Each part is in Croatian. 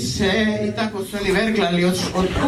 više i tako su oni verglali od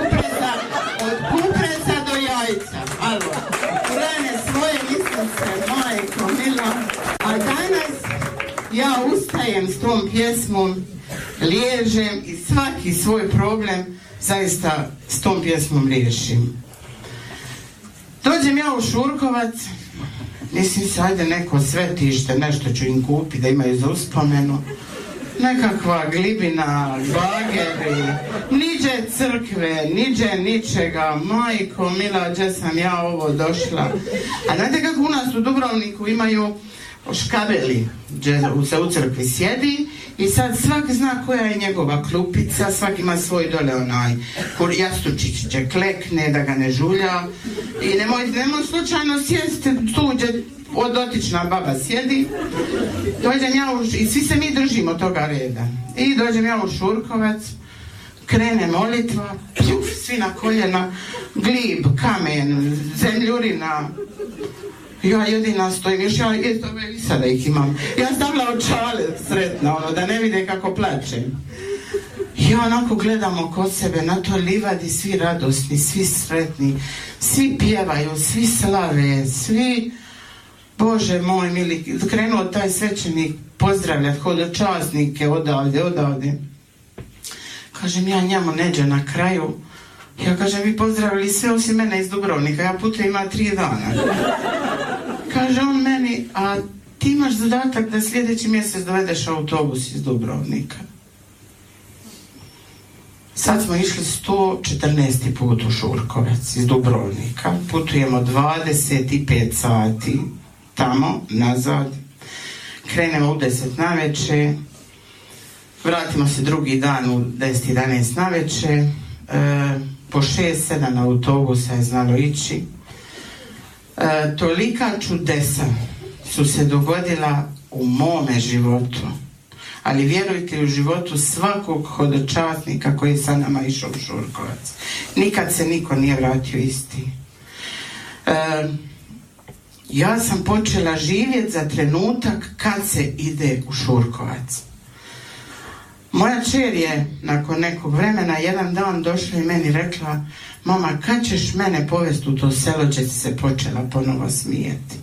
kupresa do jajca. Alo, urane svoje listice, majko mila. A danas ja ustajem s tom pjesmom, liježem i svaki svoj problem zaista s tom pjesmom riješim. Dođem ja u Šurkovac, mislim se, ajde neko svetište, nešto ću im kupiti da imaju za uspomenu. Nekakva glibina, bageri, niđe crkve, niđe ničega, majko mila, gdje sam ja ovo došla. A znate kako u nas u Dubrovniku imaju škabeli, gdje se u crkvi sjedi i sad svak zna koja je njegova klupica, svak ima svoj dole onaj jastučić će klekne da ga ne žulja i nemoj slučajno sjesti tu gdje dotična baba sjedi. Dođem ja i svi se mi držimo toga reda i dođem ja u Šurkovac, krene molitva, pjuf, svi na koljena, glib, kamen, zemljurina. Ja jedina stojim, još ja i sada ih imam. Ja stavila očale sretna, da ne vide kako plačem. Ja onako gledam oko sebe, na toj livadi svi radosni, svi sretni, svi pjevaju, svi slave, svi, Bože moj mili, krenuo taj svećenik pozdravljati hodočasnike odavde. Kažem ja njemu neđe na kraju, ja kažem vi pozdravili sve osim mene iz Dubrovnika, ja putujem ima 3 dana. Kaže on meni, a ti imaš zadatak da sljedeći mjesec dovedeš autobus iz Dubrovnika. Sad smo išli 114. put u Šurkovec iz Dubrovnika. Putujemo 25 sati tamo, nazad. Krenemo u 10 navečer. Vratimo se drugi dan u 10-11 navečer. Po 6-7 autobusa je znalo ići. Tolika čudesa su se dogodila u mome životu, ali vjerujte u životu svakog hodočasnika koji je sa nama išao u Šurkovac. Nikad se niko nije vratio isti. Ja sam počela živjeti za trenutak kad se ide u Šurkovac. Moja kćer je nakon nekog vremena jedan dan došla i meni rekla, mama, kad ćeš mene povesti u to selo, gdje si se počela ponovo smijeti.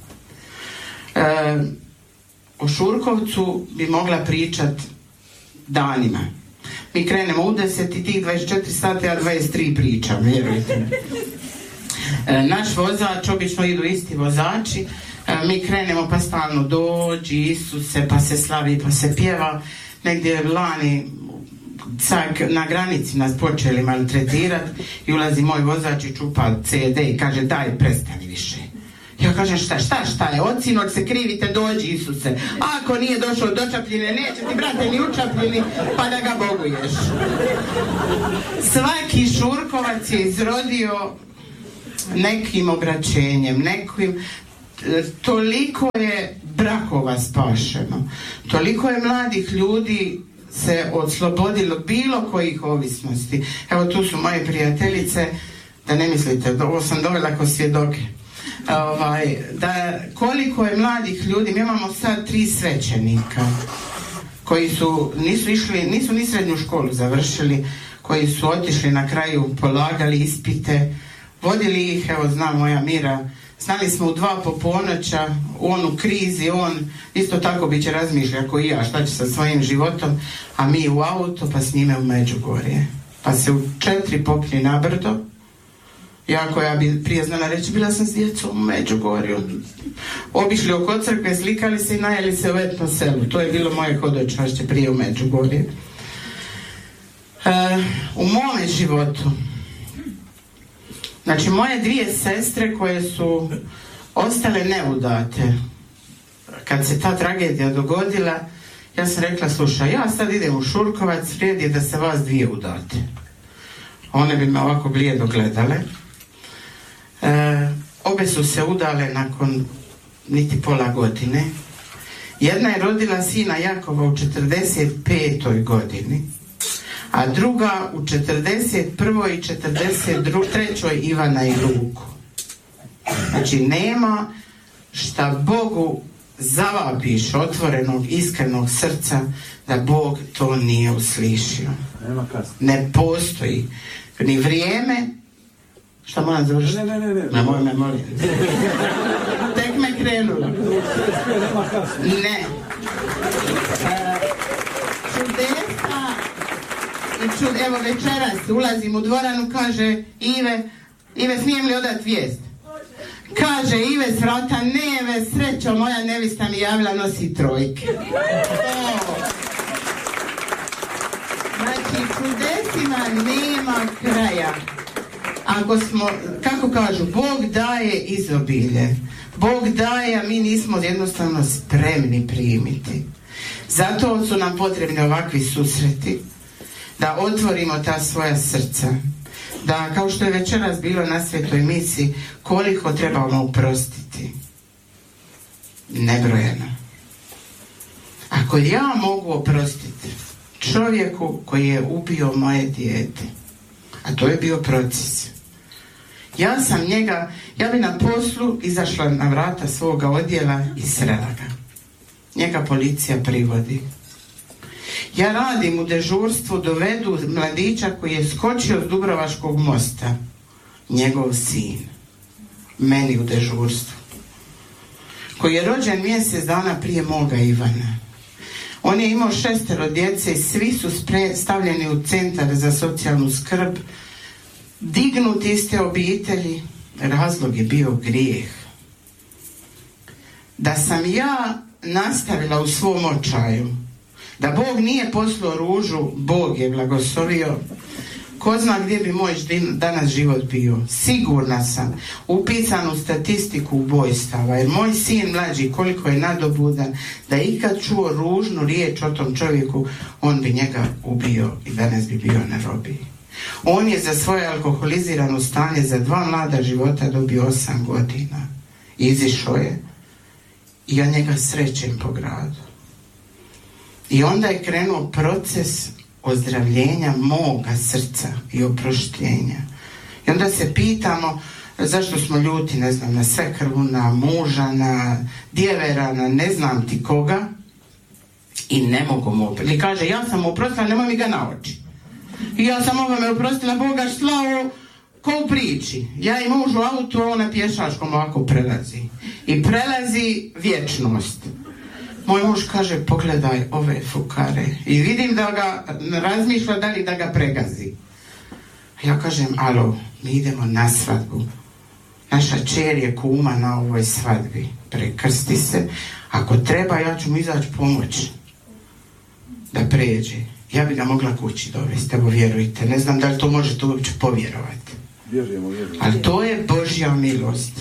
O Šurkovcu bi mogla pričat danima. Mi krenemo u 10 i tih 24 sata, ja 23 pričam, vjerujte mi. Naš vozač, obično idu isti vozači, mi krenemo pa stalno dođi Isuse, pa se slavi, pa se pjeva. Negdje lani na granici nas počeli maltretirati i ulazi moj vozač i čupa CD i kaže daj prestani više. Ja kažem šta je, od sinoć se krivite, dođi Isuse. Ako nije došao do Čapljine, neće ti brate ni u Čapljini, pa da ga boguješ. Svaki Šurkovac je izrodio nekim obraćenjem, nekim, toliko je brakova spašeno, toliko je mladih ljudi se oslobodilo bilo kojih ovisnosti. Evo tu su moje prijateljice, da ne mislite, ovo sam dovela kao svjedoke. Da koliko je mladih ljudi, mi imamo sad 3 svećenika koji nisu ni srednju školu završili, koji su otišli na kraju, polagali ispite, vodili ih, evo znam moja Mira, znali smo u 2 po ponoća, on u krizi, on isto tako bit će razmišlja ko i ja, šta će sa svojim životom, a mi u auto, pa s njime u Međugorje. Pa se u 4 popli na brdo, jako ja bi prije znala reći, bila sam s djecom u Međugorju, obišli oko crkve, slikali se i najeli se u etno selu, to je bilo moje hodočašće prije u Međugorje. U mome životu, znači moje 2 sestre koje su ostale neudate, kad se ta tragedija dogodila, ja sam rekla, slušaj, ja sad idem u Šurkovac, vrijedi je da se vas 2 udate. One bi me ovako blijedo gledale. Obe su se udale nakon niti pola godine. Jedna je rodila sina Jakova u 45. godini, a druga u 41. i 43. Ivana i Luku. Znači nema šta Bogu zavapiš otvorenog, iskrenog srca, da Bog to nije uslišio. Ne postoji ni vrijeme. Šta moram završiti? Ne. Molim. Tek me krenulo. Ne. Čudesa i evo večeras ulazim u dvoranu, kaže Ive, smijem li odati vijest? Kaže Ive s vrata, neve, srećo, moja nevista mi javila, nosi trojke. Znači, čudesima nema kraja. Ako smo, kako kažu, Bog daje izobilje. Bog daje, a mi nismo jednostavno spremni primiti. Zato su nam potrebni ovakvi susreti, da otvorimo ta svoja srca. Da, kao što je večeras bilo na svetoj misi, koliko trebamo oprostiti. Nebrojeno. Ako ja mogu oprostiti čovjeku koji je ubio moje dijete, a to je bio proces, ja bi na poslu izašla na vrata svoga odjela i srela ga. Njega policija privodi. Ja radim u dežurstvu, dovedu mladića koji je skočio s Dubrovačkog mosta, njegov sin, meni u dežurstvu, koji je rođen mjesec dana prije moga Ivana. On je imao 6 djece i svi su stavljeni u centar za socijalnu skrb, dignuti iz te obitelji. Razlog je bio grijeh. Da sam ja nastavila u svom očaju, da Bog nije poslao ružu, Bog je blagoslovio, ko zna gdje bi moj danas život bio. Sigurna sam, upisan u statistiku ubojstava, jer moj sin mlađi, koliko je nadobudan, da je ikad čuo ružnu riječ o tom čovjeku, on bi njega ubio i danas bi bio na robiji. On je za svoje alkoholizirano stanje za 2 mlada života dobio 8 godina. Izišao je i ja njega srećem po gradu. I onda je krenuo proces ozdravljenja moga srca i oproštenja. I onda se pitamo zašto smo ljuti, ne znam, na svekrvu, na muža, na djevera, na ne znam ti koga, i ne mogu mu oprostiti. I kaže, ja sam oprostila, nemoj mi ga na oči. I ja sam ovome oprostila, Boga slavu, ko u priči. Ja i muž u autu, on na pješačkom ovako prelazi. I prelazi vječnost. Moj muž kaže, pogledaj ove fukare. I vidim da ga razmišlja da li da ga pregazi. Ja kažem, alo, mi idemo na svadbu. Naša čer je kuma na ovoj svadbi. Prekrsti se. Ako treba, ja ću mu izaći pomoć da pređe. Ja bi ga mogla kući dovesti, evo vjerujte. Ne znam da li to možete uopće povjerovati. Vjerujemo. Ali to je Božja milost.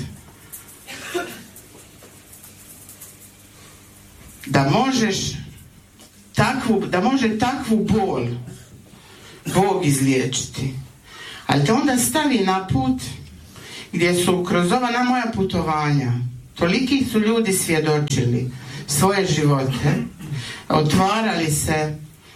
Da može takvu bol Bog izliječiti. Ali te onda stavi na put gdje su kroz ova moja putovanja toliki su ljudi svjedočili svoje živote, otvarali se,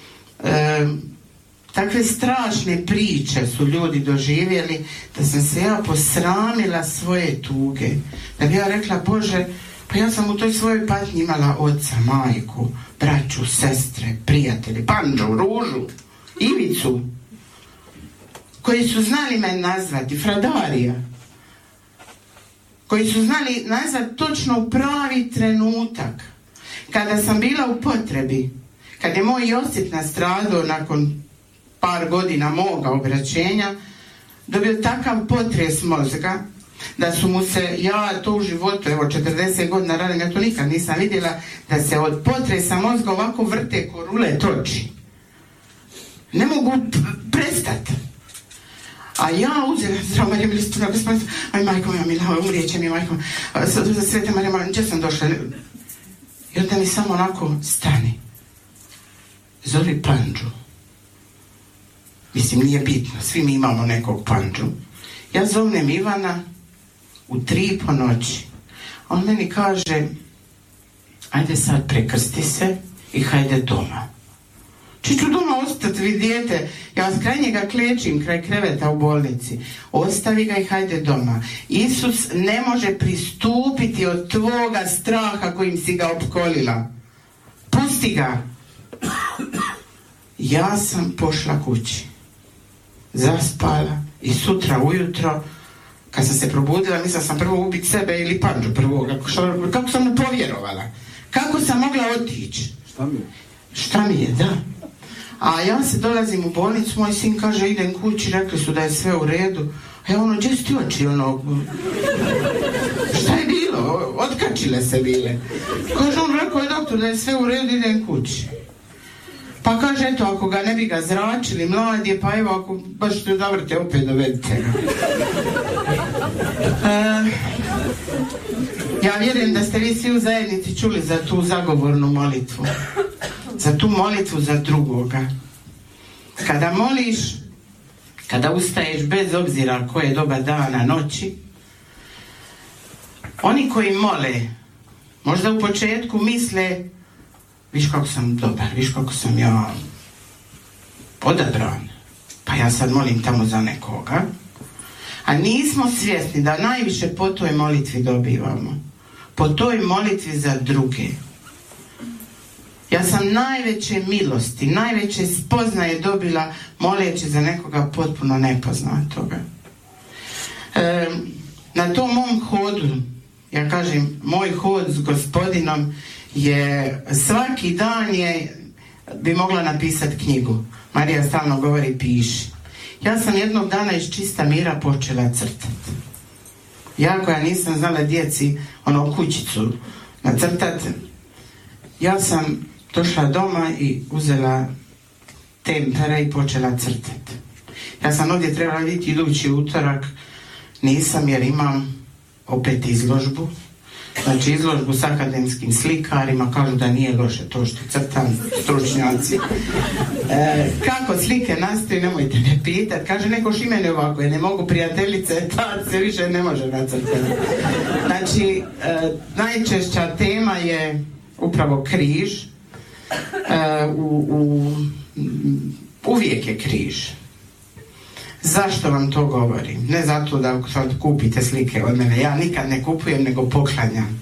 takve strašne priče su ljudi doživjeli, da sam se ja posramila svoje tuge, da bi ja rekla, Bože, pa ja sam u toj svojoj patnji imala oca, majku, braću, sestre, prijatelje, Panđu, Ružu, Ivicu, koji su znali me nazvati, Fradarija, koji su znali nazvati točno u pravi trenutak, kada sam bila u potrebi, kad je moj Josip nastradao nakon par godina moga obraćenja, dobio takav potres mozga, da su mu se, ja to u životu, evo 40 godina radim, ja to nikad nisam vidjela, da se od potresa mozga ovako vrte ko rulet oči. Ne mogu prestati. A ja uzela zdravo Marija Milistuna, aj majko moja mila, umrijeće mi majko, Sveta Marija, gdje sam došla? I onda mi samo onako stani. Zori Panđu. Mislim, nije bitno, svi mi imamo nekog Panđu. Ja zovnem Ivana u 3 po noći. On meni kaže, ajde sad prekrsti se i hajde doma. Či ću doma ostati, vi dijete, ja vas kraj njega klečim, kraj kreveta u bolnici. Ostavi ga i hajde doma. Isus ne može pristupiti od tvoga straha kojim si ga opkolila. Pusti ga. Ja sam pošla kući. Zaspala i sutra ujutro, kad sam se probudila, mislila sam prvo ubiti sebe ili Panđu prvo. Kako sam mu povjerovala? Kako sam mogla otići? Šta mi je, da. A ja se dolazim u bolnicu, moj sin kaže idem kući, rekli su da je sve u redu. A ja ono, gdje si ti oči, ono, šta je bilo? Otkačile se bile. Kaže on, rekao je doktor da je sve u redu, idem kući. Pa kaže, eto, ako ga ne bi ga zračili, mlad je, pa evo, ako baš te zavrte, opet dovedite ga. Ja vjerujem da ste vi svi u zajednici čuli za tu zagovornu molitvu. Za tu molitvu za drugoga. Kada moliš, kada ustaješ bez obzira koje je doba dana, noći, oni koji mole, možda u početku misle, viš kako sam dobar, viš kako sam ja odabran, pa ja sad molim tamo za nekoga, a nismo svjesni da najviše po toj molitvi dobivamo, po toj molitvi za druge. Ja sam najveće milosti, najveće spoznaje dobila moleći za nekoga potpuno nepoznatoga. Na tom mom hodu, ja kažem, moj hod s Gospodinom je, svaki dan je, bi mogla napisati knjigu. Marija stalno govori piši. Ja sam jednog dana iz čista mira počela crtati. Ja koja nisam znala djeci kućicu nacrtati, ja sam došla doma i uzela tempere i počela crtati. Ja sam ovdje trebala vidjeti idući utorak, nisam jer imam opet izložbu. Znači izložbu s akademskim slikarima, kažu da nije loše to što crtam, stručnjaci. Kako slike nastaju, nemojte me pitati. Kaže neko šimene ovako, jer ne mogu prijateljice, tad se više ne može nacrtati. Znači, najčešća tema je upravo križ. Uvijek je križ. Zašto vam to govorim? Ne zato da sad kupite slike od mene, ja nikad ne kupujem nego poklanjam.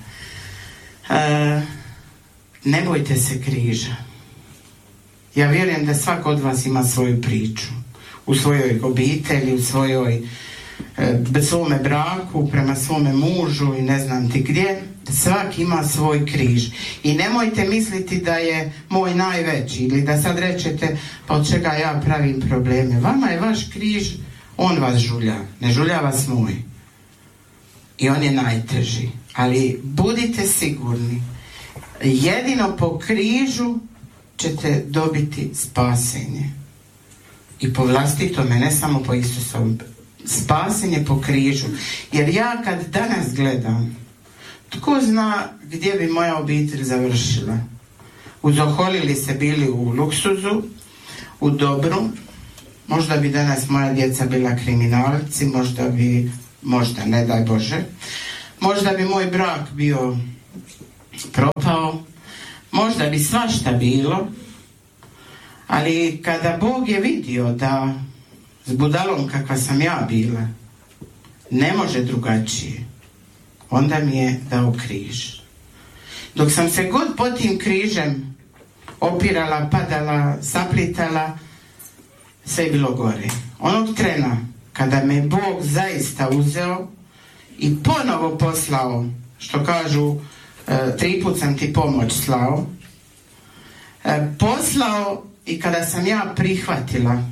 Ne bojte se križa. Ja vjerujem da svako od vas ima svoju priču u svojoj obitelji, u svojoj svome braku, prema svome mužu i ne znam ti gdje. Svaki ima svoj križ i nemojte misliti da je moj najveći ili da sad rečete pa od čega ja pravim probleme. Vama je vaš križ, on vas žulja, ne žulja vas moj i on je najteži, ali budite sigurni, jedino po križu ćete dobiti spasenje i po vlastitome, ne samo po Isusovom. Spasenje po križu, jer ja kad danas gledam, tko zna gdje bi moja obitelj završila. Uzoholili se bili u luksuzu, u dobru, možda bi danas moja djeca bila kriminalci, možda, ne daj Bože, možda bi moj brak bio propao, možda bi svašta bilo, ali kada Bog je vidio da s budalom kakva sam ja bila ne može drugačije, onda mi je dao križ. Dok sam se god pod tim križem opirala, padala, saplitala, sve je bilo gore. Onog trena kada me Bog zaista uzeo i ponovo poslao, što kažu 3 put sam ti pomoć slao, poslao i kada sam ja prihvatila,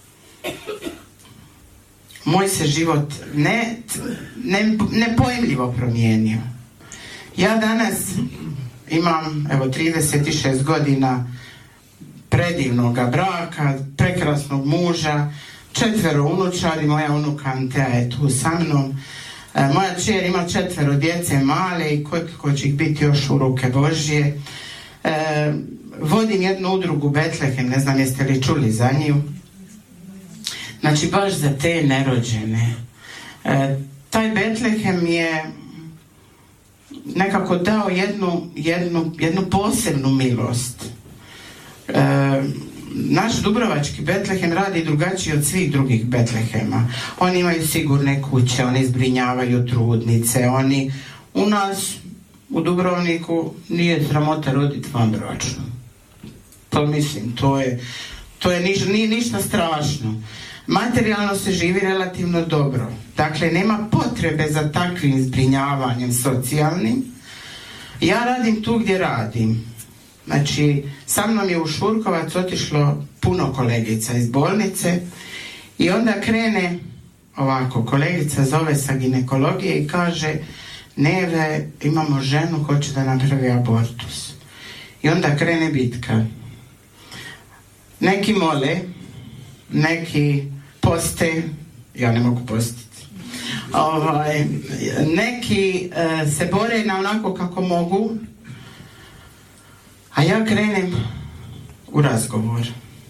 moj se život nepojmljivo promijenio. Ja danas imam 36 godina predivnoga braka, prekrasnog muža, 4 unučadi, moja unuka Antea je tu sa mnom. Moja kćer ima 4 djece male i koliko će ih biti još u ruke Božje. Vodim jednu udrugu Betlehem, ne znam jeste li čuli za nju. Znači baš za te nerođene. Taj Betlehem je nekako dao jednu posebnu milost. naš dubrovački Betlehem radi drugačije od svih drugih Betlehema. Oni imaju sigurne kuće, oni zbrinjavaju trudnice, oni u nas u Dubrovniku nije sramota roditi vanbračno. Pa mislim, nije ništa strašno. Materijalno se živi relativno dobro. Dakle, nema potrebe za takvim zbrinjavanjem socijalnim. Ja radim tu gdje radim. Znači, sa mnom je u Šurkovac otišlo puno kolegica iz bolnice i onda krene ovako, kolegica zove sa ginekologije i kaže: Neve, imamo ženu, hoće da napravi abortus. I onda krene bitka. Neki mole, neki poste, ja ne mogu postiti. Neki se bore na onako kako mogu, a ja krenem u razgovor.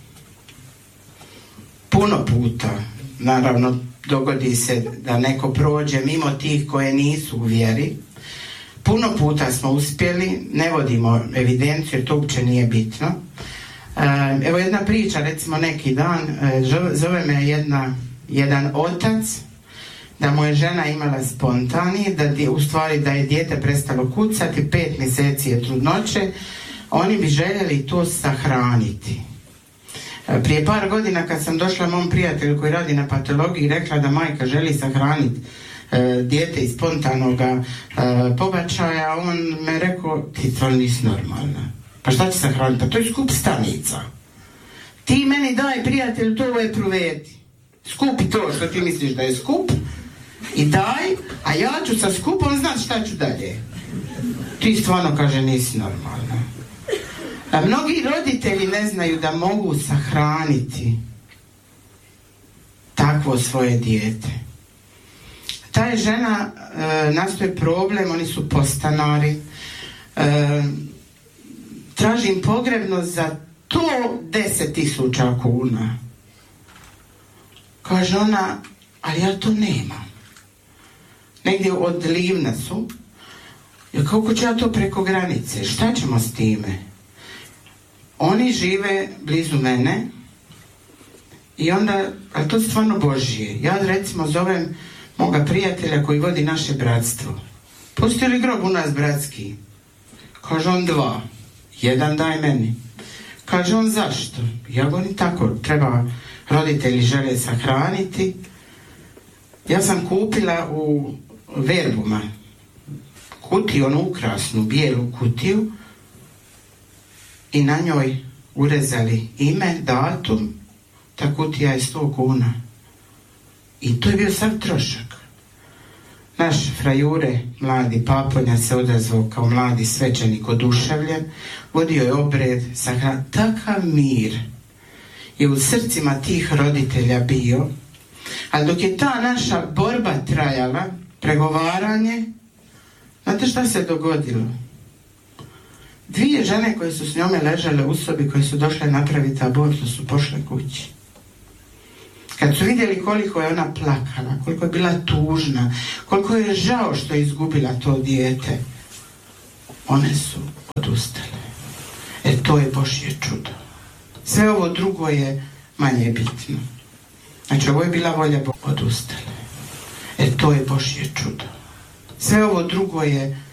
Puno puta, naravno, dogodi se da neko prođe mimo tih koje nisu u vjeri. Puno puta smo uspjeli, ne vodimo evidenciju jer to uopće nije bitno. Evo jedna priča, recimo neki dan, zove me jedan otac da mu je žena imala spontani, u stvari da je dijete prestalo kucati, 5 mjeseci je trudnoće, oni bi željeli to sahraniti. Prije par godina kad sam došla mom prijatelju koji radi na patologiji i rekla da majka želi sahraniti dijete iz spontanog pobačaja, on me rekao: ti stvarno nisi normalna. Pa šta će sahraniti? Pa to je skup stanica. Ti meni daj, prijatelju, to je pruveti. Skupi to što ti misliš da je skup i daj, a ja ću sa skupom znat šta ću dalje. Ti stvarno, kaže, nisi normalna. A mnogi roditelji ne znaju da mogu sahraniti takvo svoje dijete. Ta je žena, nastoje problem, oni su podstanari, tražim pogrebnost za to 10.000 kuna. Kaže ona: ali ja to nemam. Negdje od Livna su. Ja, kako ću ja to preko granice? Šta ćemo s time? Oni žive blizu mene i onda, ali to je stvarno Božje. Ja recimo zovem moga prijatelja koji vodi naše bratstvo. Postoji li grob u nas bratski? Kaže on: 2. 1 daj meni. Kaže on: zašto? Ja govorim: tako, treba, roditelji žele sahraniti. Ja sam kupila u Verbuma kutiju, onu ukrasnu bijelu kutiju, i na njoj urezali ime, datum. Ta kutija je 100 kuna. I to je bio sav trošak. Naš frajure, mladi Paponja, se odazvao kao mladi svećenik oduševljen, vodio je obred, takav mir je u srcima tih roditelja bio. Ali dok je ta naša borba trajala, pregovaranje, znate šta se dogodilo? 2 žene koje su s njome ležale u sobi, koje su došle napraviti abortus, su pošle kući. Kad su vidjeli koliko je ona plakala, koliko je bila tužna, koliko je žao što je izgubila to dijete, one su odustale. To je Božje čudo. Sve ovo drugo je manje bitno. Znači, ovo je bila volja Boga. Odustale. To je Božje čudo. Sve ovo drugo je